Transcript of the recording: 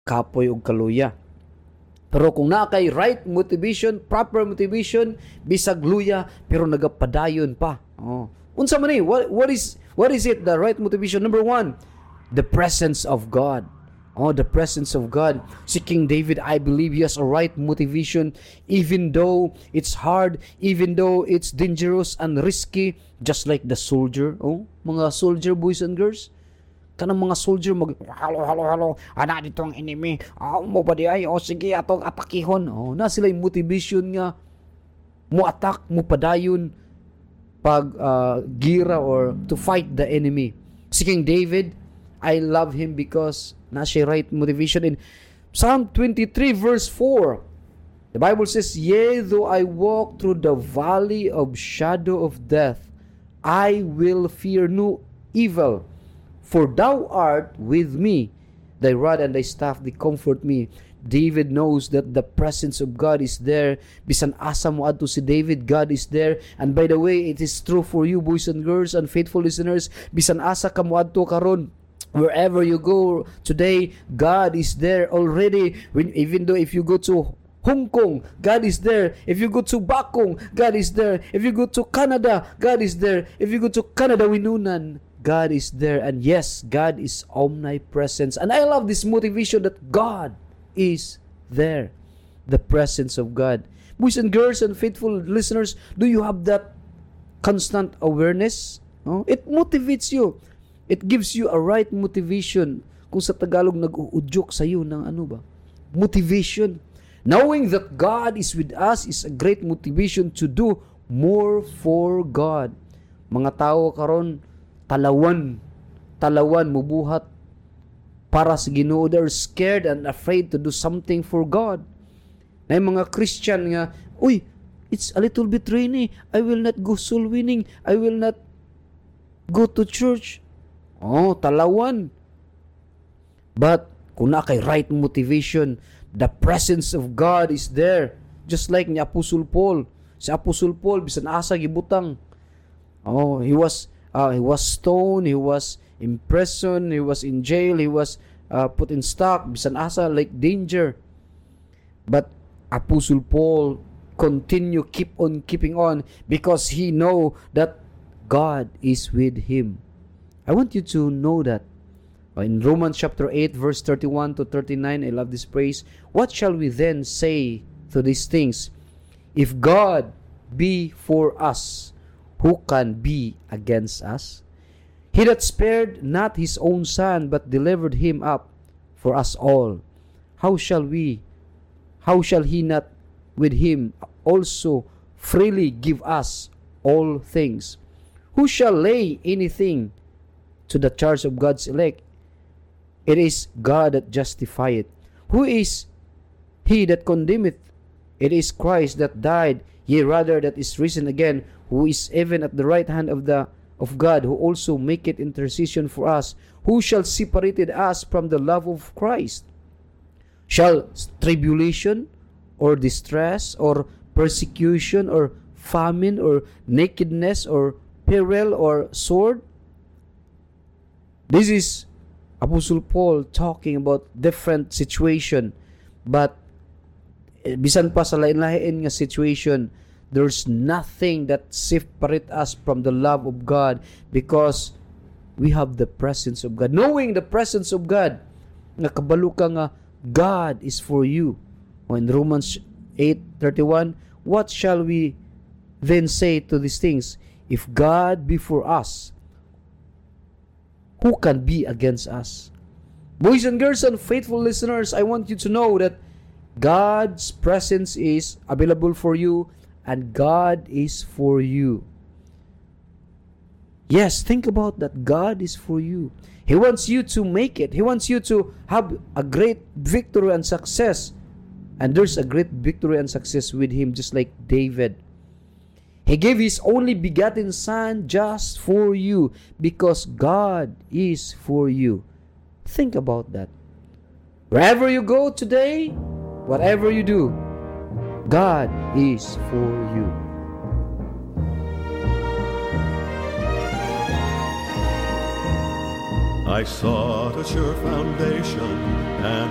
kapoy ug kaluya. Pero kung naa kay right motivation, proper motivation, bisag luya pero nagapadayon pa. Unsa man ni? What is it, the right motivation? Number one, the presence of God. The presence of God. Si King David, I believe he has a right motivation even though it's hard, even though it's dangerous and risky, just like the soldier. Mga soldier, boys and girls. Kanang mga soldier halo, ana dito ang enemy. Mo ba di ay? Sige, atong atakihon. Na sila yung motivation nga mo attack, mo padayon pag gira or to fight the enemy. Si King David, I love him because na siya right motivation. In Psalm 23 verse 4, the Bible says, "Yea, though I walk through the valley of shadow of death, I will fear no evil. For thou art with me, thy rod and thy staff, they comfort me." David knows that the presence of God is there. Bisan asa mo adto si David, God is there. And by the way, it is true for you, boys and girls and faithful listeners. Bisan asa ka mo adto karon, wherever you go today, God is there already. Even though if you go to Hong Kong, God is there. If you go to Bakong, God is there. If you go to Canada, God is there. If you go to Canada, Winunan, God is there. And yes, God is omnipresent. And I love this motivation that God is there. The presence of God. Boys and girls and faithful listeners, do you have that constant awareness? It motivates you. It gives you a right motivation. Kung sa Tagalog, nag-uudyok sa'yo ng motivation. Knowing that God is with us is a great motivation to do more for God. Mga tao karon talawan mubuhat para sa Ginoo. They're scared and afraid to do something for God. Na mga Christian nga, it's a little bit rainy, I will not go soul winning, I will not go to church. Talawan. But kung na kay right motivation, the presence of God is there. Just like ni Apostle Paul. Si Apostle Paul, bisan asa gibutang. He was stoned, he was imprisoned, he was in jail, he was put in stock, bisan asa, like danger. But Apostle Paul keep on keeping on because he know that God is with him. I want you to know that. In Romans chapter 8 verse 31 to 39, I love this phrase. "What shall we then say to these things? If God be for us, who can be against us? He that spared not his own son, but delivered him up for us all, how shall he not with him also freely give us all things? Who shall lay anything to the charge of God's elect? It is God that justifieth. Who is he that condemneth? It is Christ that died, yea rather that is risen again, who is even at the right hand of God, who also maketh intercession for us. Who shall separate us from the love of Christ? Shall tribulation, or distress, or persecution, or famine, or nakedness, or peril, or sword?" This is Apostle Paul talking about different situation. But bisan pa sa lain-lain nga situation, there's nothing that separate us from the love of God because we have the presence of God. Knowing the presence of God, nga kabalo ka nga God is for you. In Romans 8:31, "What shall we then say to these things? If God be for us, who can be against us?" Boys and girls and faithful listeners, I want you to know that God's presence is available for you and God is for you. Yes, think about that. God is for you. He wants you to make it. He wants you to have a great victory and success. And there's a great victory and success with him, just like David. He gave his only begotten Son just for you because God is for you. Think about that. Wherever you go today, whatever you do, God is for you. I sought a sure foundation and